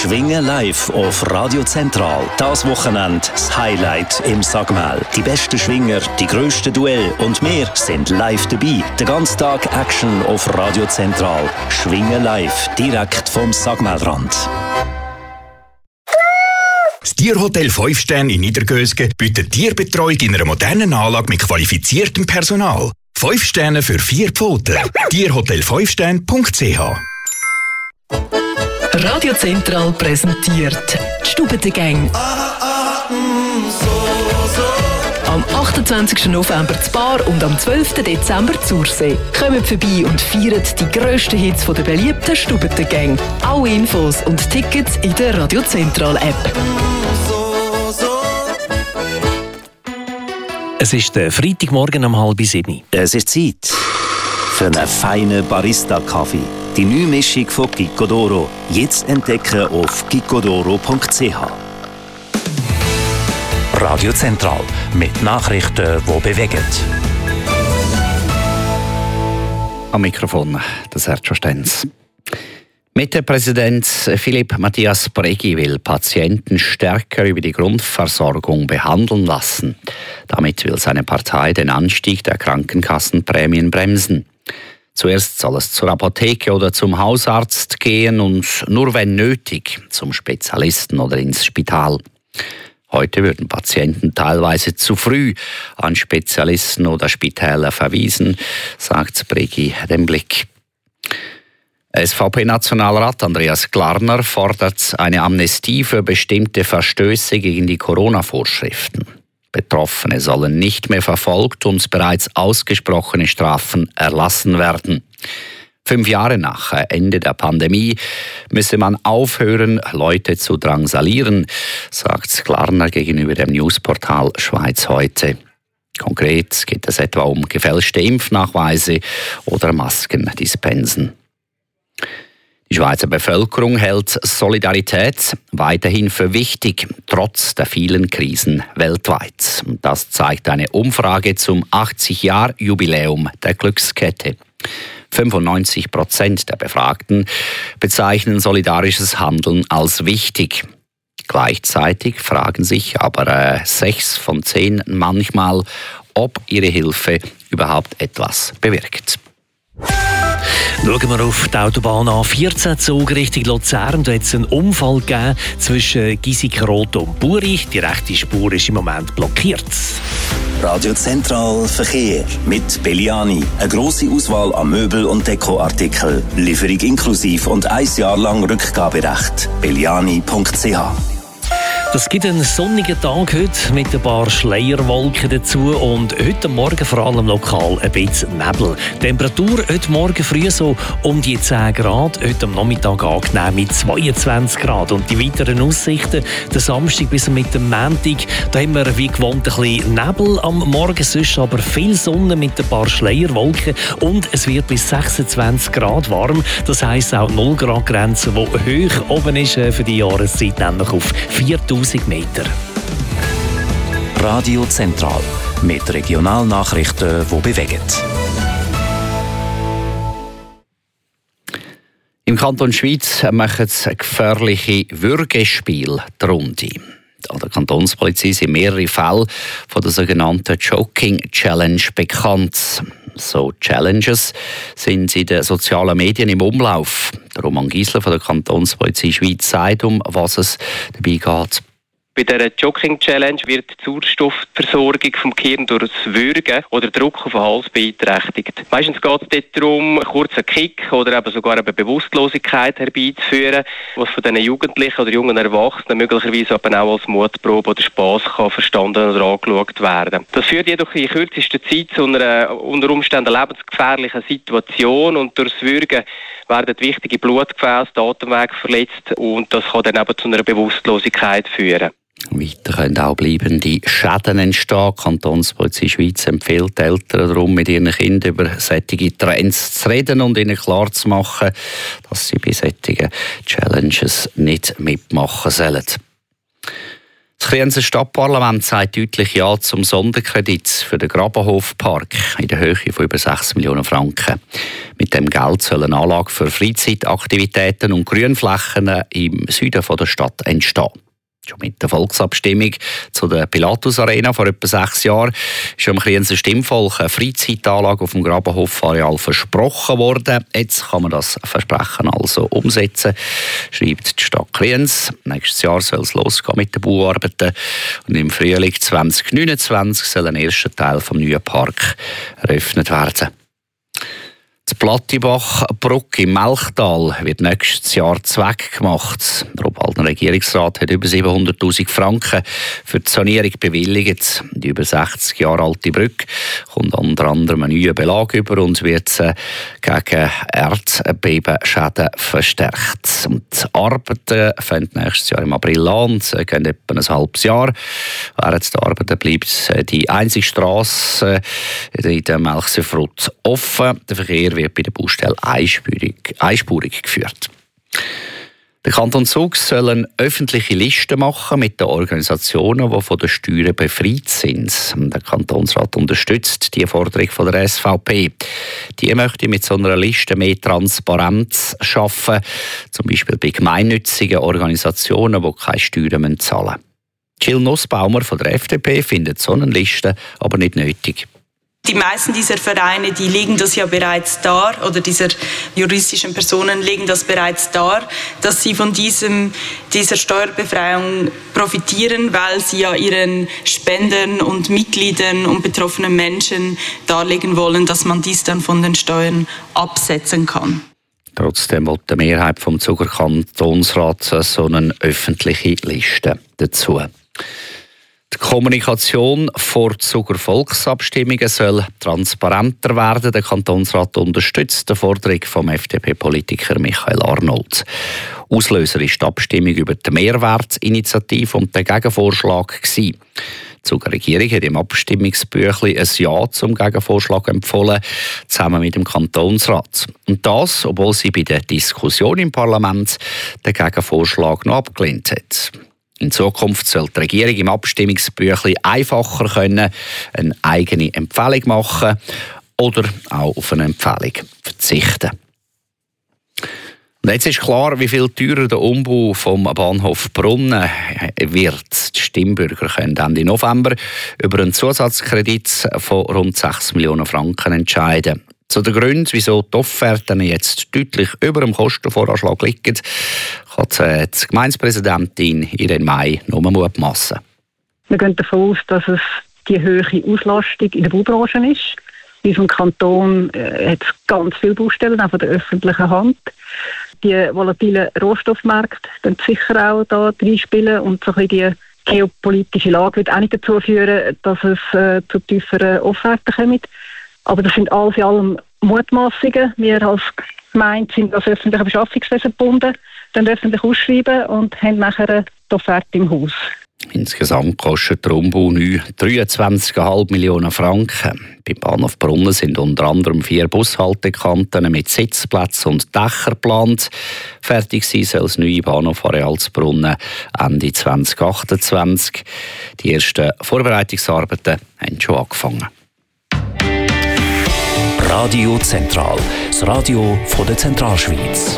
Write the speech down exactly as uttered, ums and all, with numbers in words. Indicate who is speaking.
Speaker 1: Schwingen live auf Radio Zentral. Das Wochenende das Highlight im Sagmel. Die besten Schwinger, die grössten Duelle und wir sind live dabei. Den ganzen Tag Action auf Radio Zentral. Schwingen live, direkt vom Sagmelrand.
Speaker 2: Das Tierhotel fünf Sterne in Niedergösgen bietet Tierbetreuung in einer modernen Anlage mit qualifiziertem Personal. fünf Sterne für vier Pfoten. tierhotel fünf sterne punkt c h.
Speaker 3: Radio Zentral präsentiert die Stubbengang. Am achtundzwanzigsten November zu Bar und am zwölften Dezember zu Ursee. Kommt vorbei und feiert die grössten Hits der beliebten Stubbengang. Alle Infos und Tickets in der Radio Zentral App.
Speaker 4: Es ist der Freitagmorgen um halb sieben.
Speaker 1: Es ist Zeit für einen feinen Barista-Kaffee. Die neue Mischung von Gicodoro. Jetzt entdecken auf gicodoro punkt c h.
Speaker 4: Radio Zentral mit Nachrichten, die bewegen.
Speaker 5: Am Mikrofon der Sergio Stenz. Mitte-Präsident Philipp Matthias Breghi will Patienten stärker über die Grundversorgung behandeln lassen. Damit will seine Partei den Anstieg der Krankenkassenprämien bremsen. Zuerst soll es zur Apotheke oder zum Hausarzt gehen und nur wenn nötig zum Spezialisten oder ins Spital. Heute würden Patienten teilweise zu früh an Spezialisten oder Spitäler verwiesen, sagt Breghi dem Blick. S V P-Nationalrat Andreas Glarner fordert eine Amnestie für bestimmte Verstöße gegen die Corona-Vorschriften. Betroffene sollen nicht mehr verfolgt und bereits ausgesprochene Strafen erlassen werden. Fünf Jahre nach Ende der Pandemie müsse man aufhören, Leute zu drangsalieren, sagt Glarner gegenüber dem Newsportal Schweiz heute. Konkret geht es etwa um gefälschte Impfnachweise oder Maskendispensen. Die Schweizer Bevölkerung hält Solidarität weiterhin für wichtig, trotz der vielen Krisen weltweit. Das zeigt eine Umfrage zum achtzig-Jahr-Jubiläum der Glückskette. fünfundneunzig Prozent der Befragten bezeichnen solidarisches Handeln als wichtig. Gleichzeitig fragen sich aber äh, sechs von zehn manchmal, ob ihre Hilfe überhaupt etwas bewirkt.
Speaker 4: Schauen wir auf die Autobahn A vierzehn Zug Richtung Luzern. Da hat es einen Unfall gegeben zwischen Giesikenrot und Buri. Die rechte Spur ist im Moment blockiert.
Speaker 1: Radio Zentral Verkehr mit Belliani. Eine grosse Auswahl an Möbel- und Dekoartikeln. Lieferung inklusiv und ein Jahr lang Rückgaberecht. belliani punkt c h.
Speaker 4: Es gibt einen sonnigen Tag heute mit ein paar Schleierwolken dazu und heute Morgen vor allem lokal ein bisschen Nebel. Die Temperatur heute Morgen früh so um die zehn Grad, heute am Nachmittag angenehm mit zweiundzwanzig Grad. Und die weiteren Aussichten, der Samstag bis mit dem Montag, da haben wir wie gewohnt ein bisschen Nebel am Morgen, sonst aber viel Sonne mit ein paar Schleierwolken und es wird bis sechsundzwanzig Grad warm. Das heisst auch die null Grad Grenze, die hoch oben ist für die Jahreszeit, nämlich auf viertausend Meter.
Speaker 1: Radio Zentral mit Regionalnachrichten, die bewegen.
Speaker 5: Im Kanton Schweiz machen gefährliche Würgespiele die Runde. An der Kantonspolizei sind mehrere Fälle von der sogenannten Joking Challenge bekannt. So Challenges sind in den sozialen Medien im Umlauf. Der Roman Giesler von der Kantonspolizei Schweiz sagt, um was es dabei geht.
Speaker 6: Bei der Jogging Challenge wird die Sauerstoffversorgung vom Gehirn durch das Würgen oder Druck auf den Hals beeinträchtigt. Meistens geht es dort darum, einen kurzen Kick oder eben sogar eine Bewusstlosigkeit herbeizuführen, was von diesen Jugendlichen oder jungen Erwachsenen möglicherweise aber auch als Mutprobe oder Spass kann verstanden oder angeschaut werden. Das führt jedoch in kürzester Zeit zu einer unter Umständen lebensgefährlichen Situation und durch das Würgen werden wichtige Blutgefäße, die Atemwege verletzt und das kann dann eben zu einer Bewusstlosigkeit führen.
Speaker 5: Weiter können auch bleibende Schäden entstehen. Die Kantonspolizei Schweiz empfiehlt Eltern darum, mit ihren Kindern über solche Trends zu reden und ihnen klarzumachen, dass sie bei solchen Challenges nicht mitmachen sollen. Das Das Krienzer Stadtparlament sagt deutlich Ja zum Sonderkredit für den Grabenhofpark in der Höhe von über sechs Millionen Franken. Mit dem Geld soll eine Anlage für Freizeitaktivitäten und Grünflächen im Süden der Stadt entstehen. Schon mit der Volksabstimmung zu der Pilatus Arena vor etwa sechs Jahren ist am Krienzer Stimmvolk eine Freizeitanlage auf dem Grabenhof-Areal versprochen worden. Jetzt kann man das Versprechen also umsetzen, schreibt die Stadt Kriens. Nächstes Jahr soll es losgehen mit den Bauarbeiten und im Frühling zwanzig neunundzwanzig soll ein erster Teil des neuen Park eröffnet werden. Die Plattibach-Brücke im Melchtal wird nächstes Jahr zweckgemacht. Der Obwaldner Regierungsrat hat über siebenhunderttausend Franken für die Sanierung bewilligt. Die über sechzig Jahre alte Brücke kommt unter anderem einen neuen Belag über und wird gegen Erdbebenschäden verstärkt. Und die Arbeiten fangen nächstes Jahr im April an und gehen etwa ein halbes Jahr. Während der Arbeiten bleibt die einzige Strasse in der Melchseefrut offen. Der Verkehr wird bei der Baustelle einspurig, einspurig geführt. Der Kanton Zug soll eine öffentliche Liste machen mit den Organisationen, die von den Steuern befreit sind. Der Kantonsrat unterstützt die Forderung von der S V P. Die möchte mit so einer Liste mehr Transparenz schaffen, zum Beispiel bei gemeinnützigen Organisationen, die keine Steuern zahlen müssen. Jill Nussbaumer von der F D P findet so eine Liste aber nicht nötig.
Speaker 7: Die meisten dieser Vereine, die legen das ja bereits dar, oder dieser juristischen Personen legen das bereits dar, dass sie von diesem, dieser Steuerbefreiung profitieren, weil sie ja ihren Spendern und Mitgliedern und betroffenen Menschen darlegen wollen, dass man dies dann von den Steuern absetzen kann.
Speaker 5: Trotzdem will die Mehrheit vom Zuger Kantonsrat so eine öffentliche Liste dazu. Die Kommunikation vor Zuger Volksabstimmungen soll transparenter werden. Der Kantonsrat unterstützt die Forderung vom F D P-Politiker Michael Arnold. Auslöser war die Abstimmung über die Mehrwertinitiative und der Gegenvorschlag. Die Zuger Regierung hat im Abstimmungsbüchlein ein Ja zum Gegenvorschlag empfohlen, zusammen mit dem Kantonsrat. Und das, obwohl sie bei der Diskussion im Parlament den Gegenvorschlag noch abgelehnt hat. In Zukunft soll die Regierung im Abstimmungsbüchlein einfacher können eine eigene Empfehlung machen oder auch auf eine Empfehlung verzichten. Und jetzt ist klar, wie viel teurer der Umbau vom Bahnhof Brunnen wird. Die Stimmbürger können Ende November über einen Zusatzkredit von rund sechs Millionen Franken entscheiden. Zu den Gründen, wieso die Offerten jetzt deutlich über dem Kostenvoranschlag liegen, kann die Gemeindepräsidentin Irene May nur mutmassen.
Speaker 8: Wir gehen davon aus, dass es die hohe Auslastung in der Baubranche ist. In unserem Kanton äh, hat es ganz viele Baustellen, auch von der öffentlichen Hand. Die volatilen Rohstoffmärkte können sicher auch da reinspielen und so ein bisschen die geopolitische Lage wird auch nicht dazu führen, dass es äh, zu tieferen Offerten kommt. Aber das sind alles in allem Mutmaßungen. Wir als Gemeinde sind als öffentliche Beschaffungswesen gebunden, dann öffentlich ausschreiben und haben nachher die Offerte im Haus.
Speaker 5: Insgesamt kostet der Umbau neu dreiundzwanzig Komma fünf Millionen Franken. Beim Bahnhof Brunnen sind unter anderem vier Bushaltekanten mit Sitzplätzen und Dächern geplant. Fertig sein soll das neue Bahnhofareal zu Brunnen Ende zwanzig achtundzwanzig. Die ersten Vorbereitungsarbeiten haben schon angefangen.
Speaker 1: Radio Zentral, das Radio von der Zentralschweiz.